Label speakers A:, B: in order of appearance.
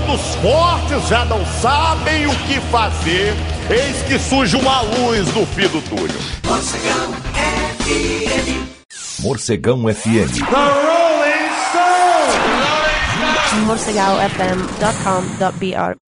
A: quando os fortes já não sabem o que fazer, eis que surge uma luz no fim do túnel.
B: Morcegão FM.
C: Morcegão FM.
A: The Rolling Stones.
D: morcegaofm.com.br